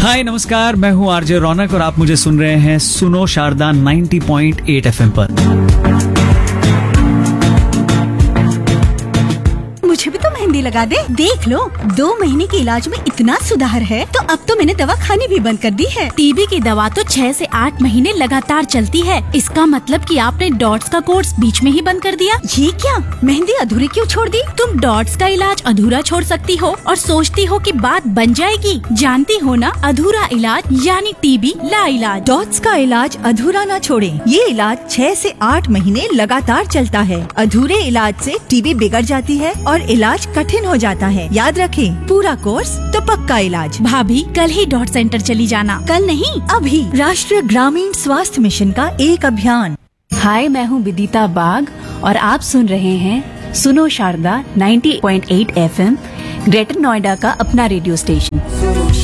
हाय नमस्कार, मैं हूँ आरजे रौनक और आप मुझे सुन रहे हैं सुनो शारदा 90.8 FM पर। मुझे भी तो मेहंदी लगा दे। देख लो, 2 महीने के इलाज में इतना सुधार है तो अब तो मैंने दवा खानी भी बंद कर दी है। टीबी की दवा तो 6 से 8 महीने लगातार चलती है। इसका मतलब कि आपने डॉट्स का कोर्स बीच में ही बंद कर दिया। ये क्या, मेहंदी अधूरी क्यों छोड़ दी? तुम डॉट्स का इलाज अधूरा छोड़ सकती हो और सोचती हो कि बात बन जाएगी। जानती हो ना, अधूरा इलाज यानी टीबी लाइलाज। डॉट्स का इलाज अधूरा न छोड़ें। ये इलाज 6 से 8 महीने लगातार चलता है। अधूरे इलाज से टीबी बिगड़ जाती है और इलाज कठिन हो जाता है। याद रखें, पूरा कोर्स तो पक्का इलाज। भाभी, कल ही डॉट सेंटर चली जाना। कल नहीं, अभी। राष्ट्रीय ग्रामीण स्वास्थ्य मिशन का एक अभियान। हाय, मैं हूँ विदिता बाग और आप सुन रहे हैं सुनो शारदा 90.8 FM, ग्रेटर नोएडा का अपना रेडियो स्टेशन।